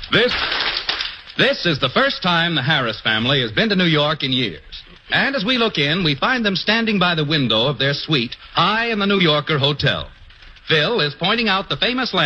This is the first time the Harris family has been to New York in years. And as we look in, we find them standing by the window of their suite high in the New Yorker Hotel. Phil is pointing out the famous landmark